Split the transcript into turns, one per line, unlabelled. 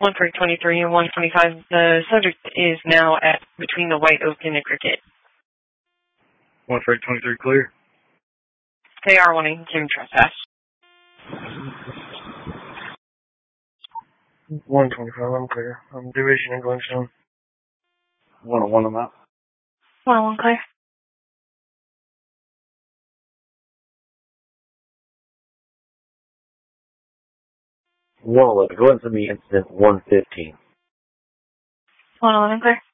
1 for 23 and 125. The subject is now at between the White Oak and the Cricket.
1 for 23 clear.
They are wanting to trespass.
125, I'm clear. I'm division and Glenstone.
101 I'm out.
101 clear.
Go into the incident 115.
111 clear.